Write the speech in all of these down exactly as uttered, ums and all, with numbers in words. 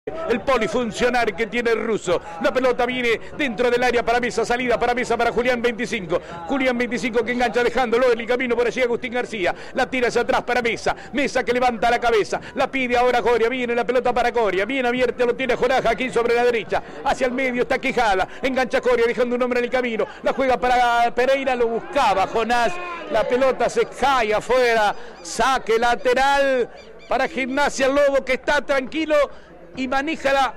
El polifuncional que tiene el ruso. La pelota viene dentro del área para Mesa, salida para Mesa para Julián veinticinco. Julián veinticinco que engancha dejándolo en el camino por allí Agustín García. La tira hacia atrás para Mesa. Mesa que levanta la cabeza. La pide ahora Coria. Viene la pelota para Coria. Bien abierta lo tiene Jonaja aquí sobre la derecha. Hacia el medio está Quijada. Engancha Coria dejando un hombre en el camino. La juega para Pereira. Lo buscaba Jonás. La pelota se cae afuera. Saque lateral para Gimnasia Lobo que está tranquilo y maneja la,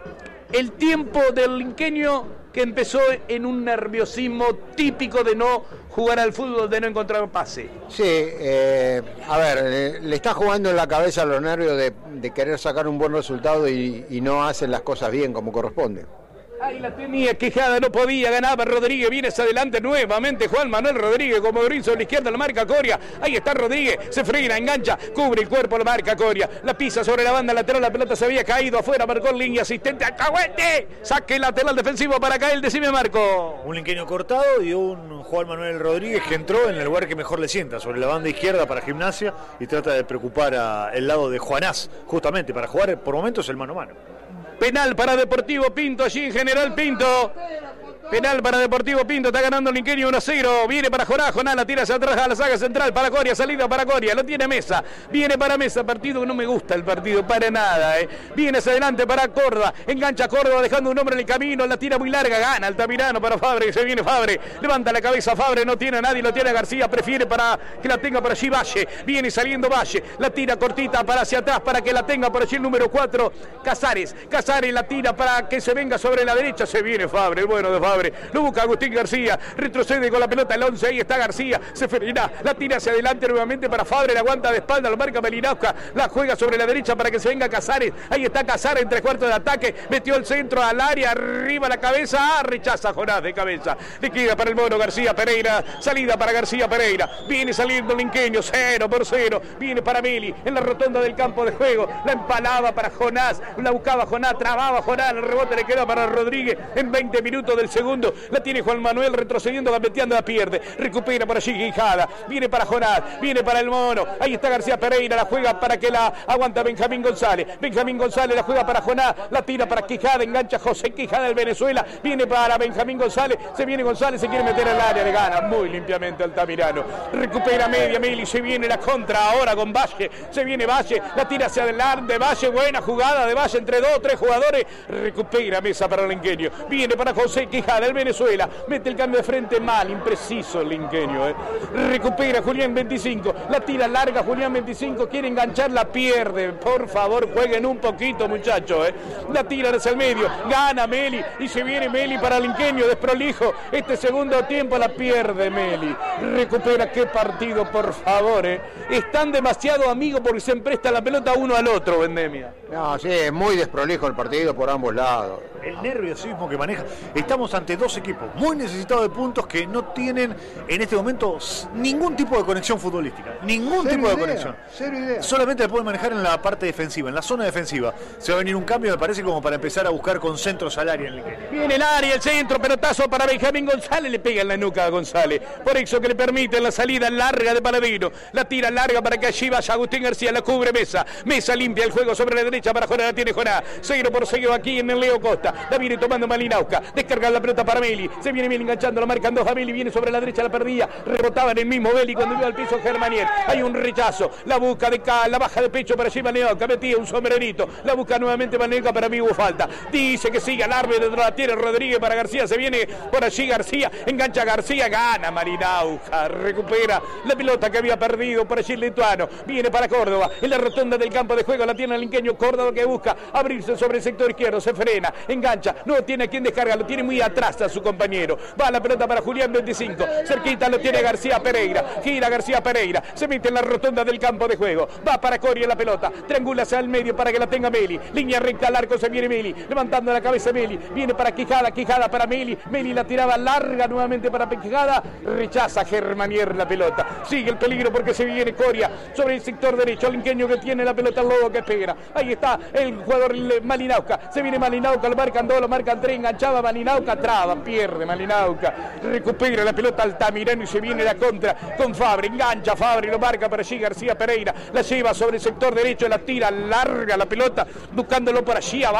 el tiempo del linqueño que empezó en un nerviosismo típico de no jugar al fútbol, de no encontrar un pase. Sí, eh, a ver, eh, le está jugando en la cabeza los nervios de, de querer sacar un buen resultado y, y no hacen las cosas bien como corresponde. Ahí la tenía Quijada, no podía, ganaba Rodríguez, viene hacia adelante nuevamente Juan Manuel Rodríguez, como Dorín sobre la izquierda, la marca Coria, ahí está Rodríguez, se frena, engancha, cubre el cuerpo, la marca Coria, la pisa sobre la banda lateral, la pelota se había caído afuera, marcó en línea, asistente, ¡Alcahuete! Saque lateral defensivo para Cael, decime Marco. Un linqueño cortado y un Juan Manuel Rodríguez que entró en el lugar que mejor le sienta, sobre la banda izquierda para Gimnasia y trata de preocupar al lado de Juanás, justamente para jugar por momentos el mano a mano. Penal para Deportivo Pinto, allí en General Pinto. Penal para Deportivo Pinto, está ganando el Linqueño uno a cero. Viene para Jonás, Jonás la tira hacia atrás a la saga central para Coria, salida para Coria, lo tiene Mesa. Viene para Mesa, partido que no me gusta el partido, para nada. Eh. Viene hacia adelante para Córdoba, engancha Córdoba dejando un hombre en el camino, la tira muy larga, gana Altamirano para Fabre, se viene Fabre, levanta la cabeza Fabre, no tiene a nadie, lo tiene García, prefiere para que la tenga por allí Valle. Viene saliendo Valle, la tira cortita para hacia atrás para que la tenga por allí el número cuatro, Casares. Casares la tira para que se venga sobre la derecha, se viene Fabre, el bueno de Fabre. Lo busca Agustín García, retrocede con la pelota el once, ahí está García, se frena, la tira hacia adelante nuevamente para Fabre, la aguanta de espalda, lo marca Melinauska, la juega sobre la derecha para que se venga Casares, ahí está Casares en tres cuartos de ataque, metió el centro al área, arriba la cabeza, ah, rechaza Jonás de cabeza, le queda para el mono García Pereira, salida para García Pereira, viene saliendo el linqueño, cero por cero, viene para Meli, en la rotonda del campo de juego, la empalaba para Jonás, la buscaba Jonás, trababa Jonás, el rebote le queda para Rodríguez en veinte minutos del segundo. La tiene Juan Manuel retrocediendo, gambeteando, la pierde. Recupera por allí Quijada. Viene para Jonás, viene para el mono. Ahí está García Pereira, la juega para que la aguanta Benjamín González. Benjamín González la juega para Jonás, la tira para Quijada, engancha José Quijada del Venezuela. Viene para Benjamín González, se viene González, se quiere meter al área, le gana muy limpiamente Altamirano. Recupera media Meli, se viene la contra ahora con Valle. Se viene Valle, la tira hacia adelante. Valle, buena jugada de Valle entre dos o tres jugadores. Recupera Mesa para el linqueño. Viene para José Quijada del Venezuela, mete el cambio de frente mal, impreciso el linqueño, eh. Recupera Julián veinticinco, la tira larga Julián veinticinco, quiere enganchar, la pierde, por favor jueguen un poquito muchachos, eh. La tira hacia el medio, gana Meli y se viene Meli para el linqueño, desprolijo, este segundo tiempo la pierde Meli, recupera, qué partido por favor, eh. Están demasiado amigos porque se empresta la pelota uno al otro, Vendemia. No, sí, es muy desprolijo el partido por ambos lados. El nerviosismo que maneja. Estamos ante dos equipos muy necesitados de puntos que no tienen en este momento ningún tipo de conexión futbolística. Ningún Cero tipo de idea, conexión. Cero idea. Solamente la pueden manejar en la parte defensiva, en la zona defensiva. Se va a venir un cambio, me parece, como para empezar a buscar con centros al área en el que... Viene el área, el centro, pelotazo para Benjamín González, le pega en la nuca a González. Por eso que le permiten la salida larga de Paladino. La tira larga para que allí vaya Agustín García, la cubre Mesa. Mesa limpia el juego sobre la derecha para Jonás, la tiene Jonás. Cero por cero aquí en el Leo Costa. La viene tomando Malinauska, descarga la pelota para Meli, se viene Meli enganchando, la marcan dos a Meli, viene sobre la derecha, la perdía, rebotaba en el mismo Meli cuando iba al piso Germanier, hay un rechazo, la busca de acá, la baja de pecho para allí Malinauska, metía un sombrerito, la busca nuevamente Malinauska, para mí hubo falta, dice que sigue al árbitro, la tiene Rodríguez para García, se viene por allí García, engancha García, gana Malinauska, recupera la pelota que había perdido por allí el lituano, viene para Córdoba, en la rotonda del campo de juego, la tiene el linqueño, Córdoba que busca abrirse sobre el sector izquierdo, se frena, engancha, no tiene a quien descarga, lo tiene muy atrás a su compañero, va la pelota para Julián veinticinco, cerquita lo tiene García Pereira, gira García Pereira, se mete en la rotonda del campo de juego, va para Coria la pelota, triangula hacia el medio para que la tenga Meli, línea recta al arco, se viene Meli, levantando la cabeza Meli, viene para Quijada, Quijada para Meli, Meli la tiraba larga nuevamente para Quijada, rechaza Germanier la pelota, sigue el peligro porque se viene Coria sobre el sector derecho, el linqueño que tiene la pelota, el lobo que espera, ahí está el jugador Malinauska, se viene Malinauska, lo marcan dos, lo marcan tres, enganchaba Malinauska, traba, pierde Malinauca, recupera la pelota Altamirano y se viene la contra con Fabri, engancha Fabri, lo marca para allí García Pereira, la lleva sobre el sector derecho, la tira larga la pelota, buscándolo por allí abajo.